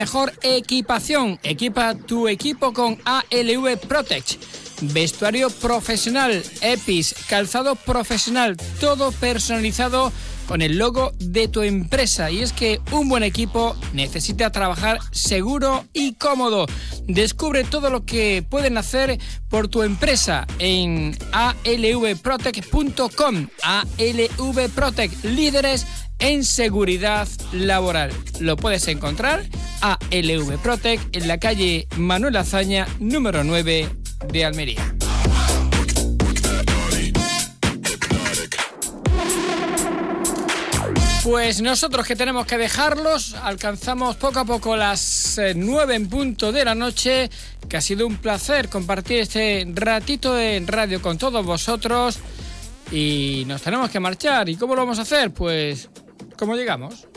Mejor equipación. Equipa tu equipo con ALV Protect. Vestuario profesional, EPIs, calzado profesional, todo personalizado con el logo de tu empresa. Y es que un buen equipo necesita trabajar seguro y cómodo. Descubre todo lo que pueden hacer por tu empresa en alvprotect.com. ALV Protect, líderes en seguridad laboral. Lo puedes encontrar ALV Protect en la calle Manuel Azaña, número 9 de Almería. Pues nosotros que tenemos que dejarlos, alcanzamos poco a poco las 9 en punto de la noche, que ha sido un placer compartir este ratito de radio con todos vosotros y nos tenemos que marchar. ¿Y cómo lo vamos a hacer? Pues, ¿cómo llegamos?